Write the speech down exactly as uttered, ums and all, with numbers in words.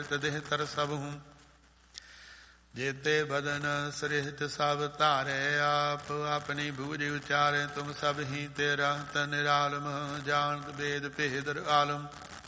ਦੇਹ ਤਰ ਸਭ ਹੂੰ। ਜੇਤੇ ਬਦਨ ਸ੍ਰਿਸ਼ਟ ਸਭ ਧਾਰੇ ਆਪ ਆਪਣੀ ਬੂਝ ਉਚਾਰੇ। ਤੁਮ ਸਭ ਹੀ ਤੇਰਾ ਤ ਨਿਰਾਲਮ ਜਾਣਤ ਵੇਦ ਭੇਦ ਆਲਮ।